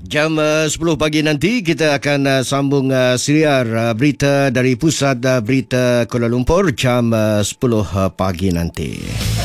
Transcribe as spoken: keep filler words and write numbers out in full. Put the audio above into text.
Jam uh, sepuluh pagi nanti kita akan uh, sambung uh, serial uh, berita dari Pusat uh, Berita Kuala Lumpur jam uh, sepuluh uh, pagi nanti.